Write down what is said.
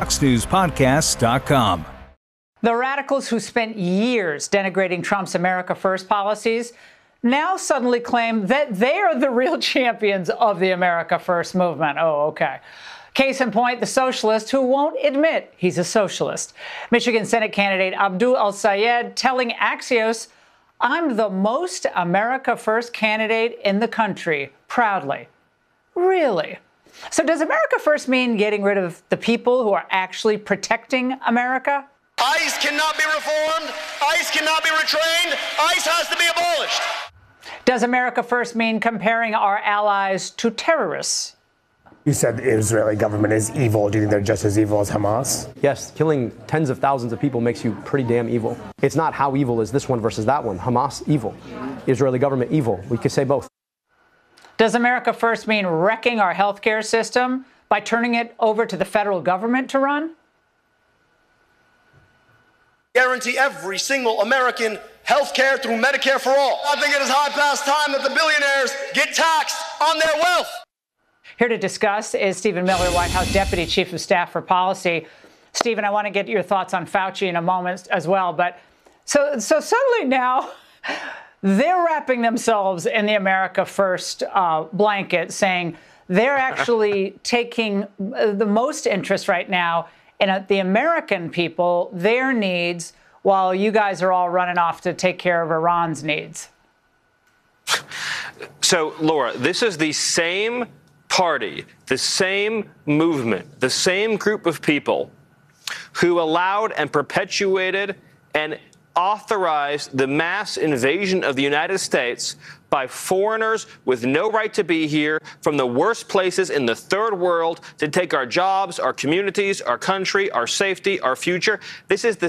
foxnewspodcast.com. The radicals who spent years denigrating Trump's America First policies now suddenly claim that they are the real champions of the America First movement. Oh, okay. Case in point, the socialist who won't admit he's a socialist. Michigan Senate candidate Abdul El-Sayed telling Axios, "I'm the most America First candidate in the country," proudly. Really? So does America First mean getting rid of the people who are actually protecting America? ICE cannot be reformed. ICE cannot be retrained. ICE has to be abolished. Does America First mean comparing our allies to terrorists? You said the Israeli government is evil. Do you think they're just as evil as Hamas? Yes, killing tens of thousands of people makes you pretty damn evil. It's not how evil is this one versus that one. Hamas, evil. Israeli government, evil. We could say both. Does America First mean wrecking our healthcare system by turning it over to the federal government to run? Guarantee every single American health care through Medicare for all. I think it is high past time that the billionaires get taxed on their wealth. Here to discuss is Stephen Miller, White House Deputy Chief of Staff for Policy. Stephen, I want to get your thoughts on Fauci in a moment as well. But so suddenly now they're wrapping themselves in the America First blanket, saying they're actually taking the most interest right now in the American people, their needs, while you guys are all running off to take care of Iran's needs. So, Laura, this is the same party, the same movement, the same group of people who allowed and perpetuated and authorized the mass invasion of the United States by foreigners with no right to be here from the worst places in the third world to take our jobs, our communities, our country, our safety, our future. This is the